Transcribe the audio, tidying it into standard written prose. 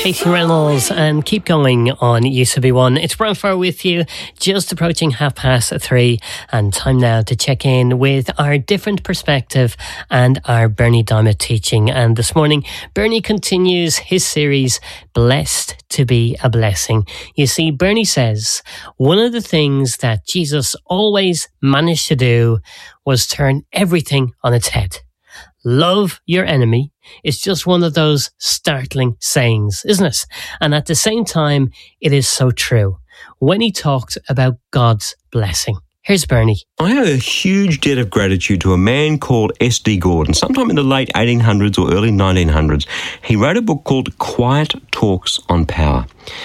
Casey Reynolds and Keep Going on UCB1. It's Brian Farr with you, just approaching 3:30, and time now to check in with our different perspective and our Bernie Diamond teaching. And this morning, Bernie continues his series, Blessed to be a Blessing. You see, Bernie says one of the things that Jesus always managed to do was turn everything on its head. Love your enemy is just one of those startling sayings, isn't it? And at the same time, it is so true. When he talked about God's blessing. Here's Bernie. I have a huge debt of gratitude to a man called S.D. Gordon. Sometime in the late 1800s or early 1900s, he wrote a book called Quiet Talks on Power.